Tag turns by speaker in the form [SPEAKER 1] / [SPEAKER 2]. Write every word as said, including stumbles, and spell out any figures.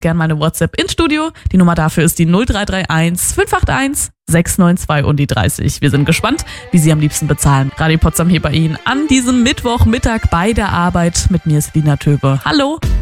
[SPEAKER 1] gern meine WhatsApp ins Studio. Die Nummer dafür ist die null drei drei eins fünf acht eins sechs neun zwei und die dreißig. Wir sind gespannt, wie Sie am liebsten bezahlen. Radio Potsdam hier bei Ihnen an diesem Mittwochmittag bei der Arbeit. Mit mir ist Lina Töbe. Hallo!